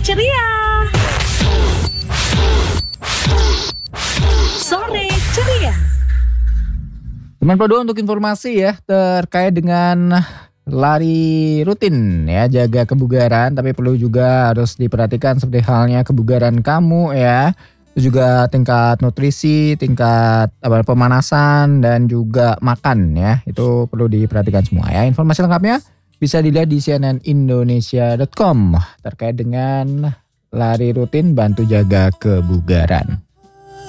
ceria. Sore ceria. Teman Pro 2 untuk informasi ya terkait dengan lari rutin ya, jaga kebugaran, tapi perlu juga harus diperhatikan seperti halnya kebugaran kamu ya. Itu juga tingkat nutrisi, tingkat pemanasan dan juga makan ya. Itu perlu diperhatikan semua ya. Informasi lengkapnya bisa dilihat di cnnindonesia.com terkait dengan lari rutin bantu jaga kebugaran.